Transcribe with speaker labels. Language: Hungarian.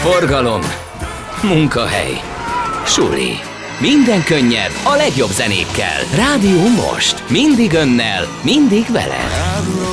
Speaker 1: forgalom, munkahely, suli. Minden könnyed a legjobb zenékkel. Rádió Most. Mindig önnel, mindig veled.